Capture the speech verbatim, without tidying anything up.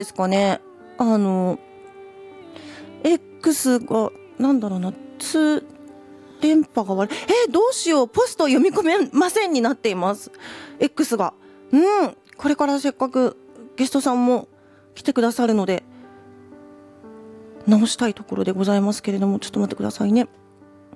ですかね。あの X がなんだろうな、通電波が悪い。えー、どうしよう、ポスト読み込めませんになっています X が。うん、これからせっかくゲストさんも来てくださるので直したいところでございますけれども、ちょっと待ってくださいね。